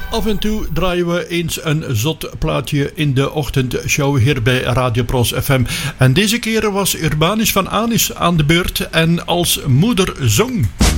Af en toe draaien we eens een zot plaatje in de ochtendshow hier bij Radio Pros FM. En deze keer was Urbanus van Anis aan de beurt en als moeder zong.